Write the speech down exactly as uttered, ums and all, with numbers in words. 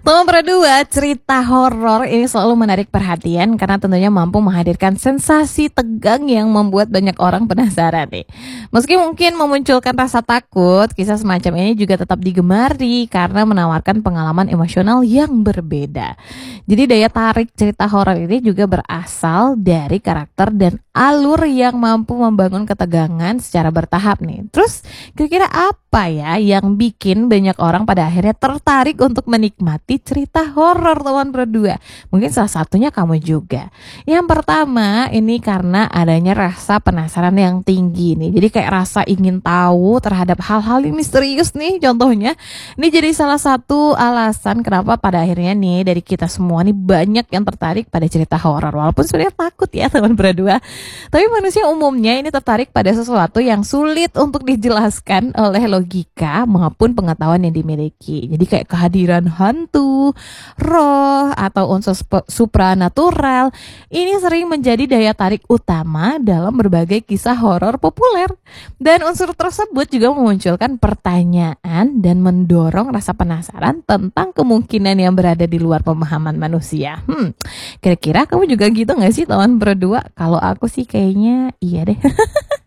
Nomor dua, cerita horor ini selalu menarik perhatian karena tentunya mampu menghadirkan sensasi tegang yang membuat banyak orang penasaran nih. Meski mungkin memunculkan rasa takut, kisah semacam ini juga tetap digemari karena menawarkan pengalaman emosional yang berbeda. Jadi daya tarik cerita horor ini juga berasal dari karakter dan alur yang mampu membangun ketegangan secara bertahap nih. Terus kira-kira apa ya yang bikin banyak orang pada akhirnya tertarik untuk menikmati cerita horor teman berdua? Mungkin salah satunya kamu juga. Yang pertama ini karena adanya rasa penasaran yang tinggi nih. Jadi kayak rasa ingin tahu terhadap hal-hal yang misterius nih contohnya. Ini jadi salah satu alasan kenapa pada akhirnya nih dari kita semua nih banyak yang tertarik pada cerita horor. Walaupun sebenarnya takut ya teman berdua. Tapi manusia umumnya ini tertarik pada sesuatu yang sulit untuk dijelaskan oleh logika maupun pengetahuan yang dimiliki. Jadi kayak kehadiran hantu, roh, atau unsur sp- supranatural ini sering menjadi daya tarik utama dalam berbagai kisah horor populer. Dan unsur tersebut juga memunculkan pertanyaan dan mendorong rasa penasaran tentang kemungkinan yang berada di luar pemahaman manusia. Hmm, kira-kira kamu juga gitu gak sih teman berdua? Kalau aku sih kayaknya iya deh.